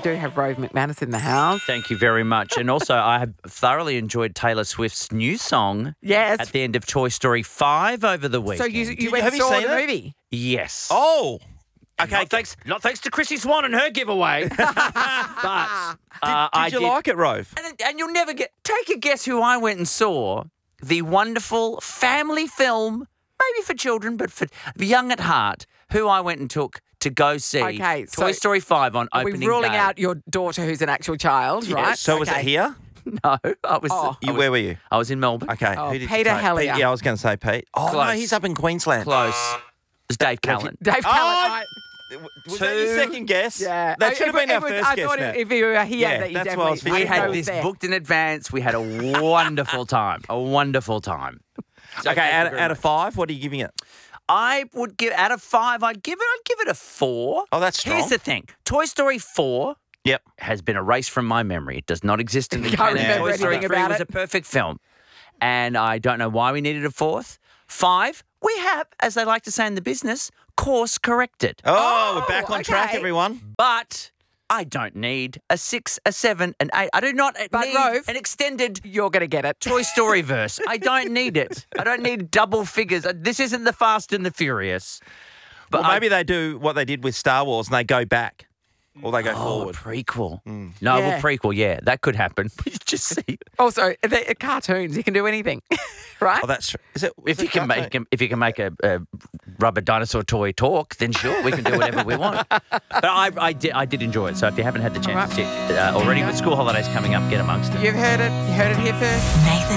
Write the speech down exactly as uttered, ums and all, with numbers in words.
do have Rove McManus in the house. Thank you very much. And also, I have thoroughly enjoyed Taylor Swift's new song Yes. at the end of Toy Story five over the weekend. So you, you you- went have and you saw seen the it? movie? Yes. Oh, Okay, not thanks, not thanks to Chrissy Swan and her giveaway. but uh, did, I you like it, Rove? And, and you'll never get. Take a guess who I went and saw. The wonderful family film, maybe for children, but for young at heart, who I went and took to go see Okay, so Toy Story five on Are we opening ruling day. out your daughter who's an actual child, right? So was it Okay. here? No, I was. Oh. I You, was where were you? I was in Melbourne. Okay. Oh, who did Peter you take? Hellier. Pete, yeah, I was going to say Pete. Oh, no, Close. he's up in Queensland. Close. It was Dave Callan. Dave Oh, Callan, right? Was that your Two- second guess? Yeah. That should It- have been it our was- first I guess, thought Matt. if you were here, Yeah, that you that's what I was definitely We thinking. had go this there. booked in advance. We had a wonderful time. A wonderful time. So Okay, thank you out, very out of much. five, what are you giving it? I would give out of five. I'd give it. I'd give it a four. Oh, that's strong. Here's the thing: Toy Story four Yep. has been erased from my memory. It does not exist in the Can't canon. remember Toy Story anything three about was it. a perfect film, and I don't know why we needed a fourth. Five, we have, as they like to say in the business, course corrected. Oh, Oh, we're back on track, okay. everyone. But I don't need a six, a seven, an eight. I do not But, need Rove- an extended You're going to get it. Toy Story verse. I don't need it. I don't need double figures. This isn't the Fast and the Furious. But Well, I- maybe they do what they did with Star Wars and they go back or they go Oh, forward. a prequel. Mm. No, Yeah. well, prequel, yeah, that could happen. You just see Also, the cartoons, you can do anything, right? Oh, that's true. Is it? if is you it can cartoon? make a- if you can make a, a rubber dinosaur toy talk, then sure, we can do whatever we want. But I, I did I did enjoy it. So if you haven't had the chance to check uh, already with school holidays coming up, get amongst it. You've heard it. You heard it here first. Nathan